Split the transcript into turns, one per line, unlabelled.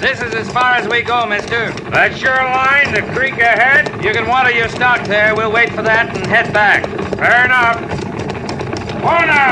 This is as far as we go, mister.
That's your line, the creek ahead?
You can water your stock there. We'll wait for that and head back.
Fair enough. One